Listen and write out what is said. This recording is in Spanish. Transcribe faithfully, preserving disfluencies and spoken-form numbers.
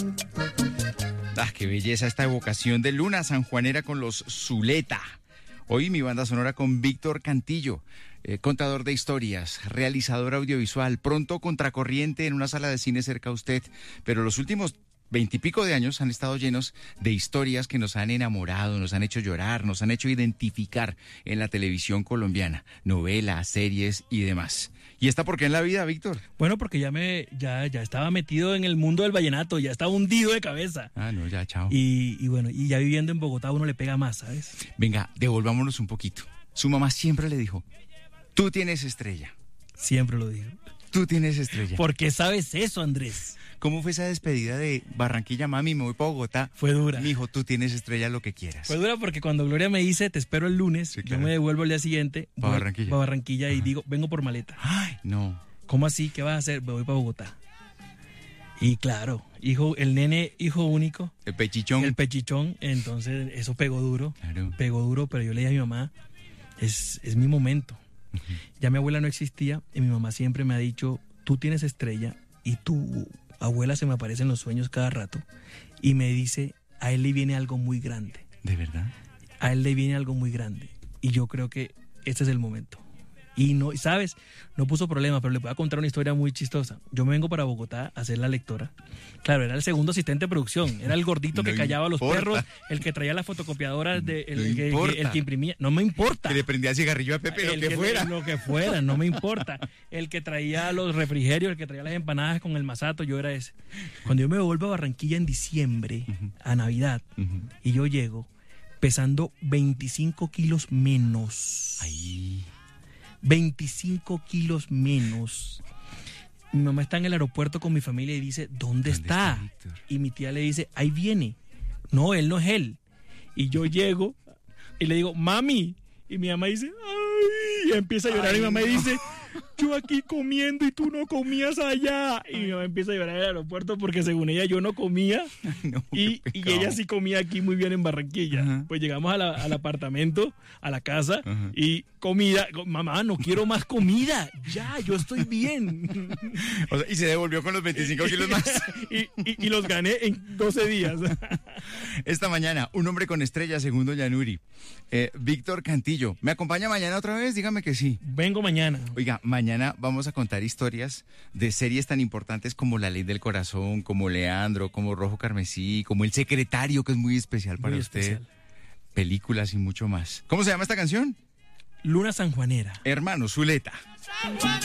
Ah, qué belleza esta evocación de Luna sanjuanera con los Zuleta. Hoy mi banda sonora con Víctor Cantillo, eh, contador de historias, realizador audiovisual, pronto contracorriente en una sala de cine cerca a usted, pero los últimos veintipico de años han estado llenos de historias que nos han enamorado, nos han hecho llorar, nos han hecho identificar en la televisión colombiana, novelas, series y demás. ¿Y esta por qué en la vida, Víctor? Bueno, porque ya me ya ya estaba metido en el mundo del vallenato, ya estaba hundido de cabeza. Ah, no, ya, chao. Y, y bueno, y ya viviendo en Bogotá uno le pega más, ¿sabes? Venga, devolvámonos un poquito. Su mamá siempre le dijo, tú tienes estrella. Siempre lo digo. Tú tienes estrella. ¿Por qué sabes eso, Andrés? ¿Cómo fue esa despedida de Barranquilla, mami, me voy para Bogotá? Fue dura. Mijo, tú tienes estrella lo que quieras. Fue dura porque cuando Gloria me dice, te espero el lunes, Sí, claro. yo me devuelvo al día siguiente. Pa' Barranquilla. Para Barranquilla y Ajá. digo, vengo por maleta. Ay, no. ¿Cómo así? ¿Qué vas a hacer? Me voy para Bogotá. Y claro, hijo, el nene, hijo único. El pechichón. El pechichón, entonces eso pegó duro. Claro. Pegó duro, pero yo le dije a mi mamá, es, es mi momento. Uh-huh. Ya mi abuela no existía y mi mamá siempre me ha dicho, tú tienes estrella y tu abuela se me aparece en los sueños cada rato y me dice, a él le viene algo muy grande. ¿De verdad? A él le viene algo muy grande. Y yo creo que este es el momento. Y no, ¿sabes? No puso problema, pero le voy a contar una historia muy chistosa. Yo me vengo para Bogotá a ser la lectora. Claro, era el segundo asistente de producción. Era el gordito No que callaba a los importa. perros, el que traía las fotocopiadoras, de, el, No el que, importa. el que imprimía. No me importa. Que le prendía cigarrillo a Pepe, lo El que fuera. Lo que fuera, no me importa. El que traía los refrigerios, el que traía las empanadas con el masato, yo era ese. Cuando yo me vuelvo a Barranquilla en diciembre, Uh-huh. a Navidad, Uh-huh. y yo llego pesando veinticinco kilos menos. Ay. veinticinco kilos menos. Mi mamá está en el aeropuerto con mi familia y dice, ¿dónde, ¿Dónde está? está Víctor? Y mi tía le dice, ahí viene. No, él no es él. Y yo llego y le digo, mami. Y mi mamá dice, ay, y empieza a llorar. Ay, y mi mamá no. dice, yo aquí comiendo y tú no comías allá. Y mi mamá empieza a llorar en el aeropuerto porque según ella yo no comía. No, Y, qué y pecado. ella sí comía aquí muy bien en Barranquilla. Ajá. Pues llegamos a la- al apartamento, a la casa, Ajá. y comida. Mamá, no quiero más comida. Ya, yo estoy bien. O sea, y se devolvió con los veinticinco kilos más. y, y- y los gané en doce días. Esta mañana, un hombre con estrella, segundo Yanuri. Eh, Víctor Cantillo. ¿Me acompaña mañana otra vez? Dígame que sí. Vengo mañana. Oiga, mañana vamos a contar historias de series tan importantes como La Ley del Corazón, como Leandro, como Rojo Carmesí, como El Secretario, que es muy especial para Muy usted. especial. Películas y mucho más. ¿Cómo se llama esta canción? Luna sanjuanera. Hermano Zuleta.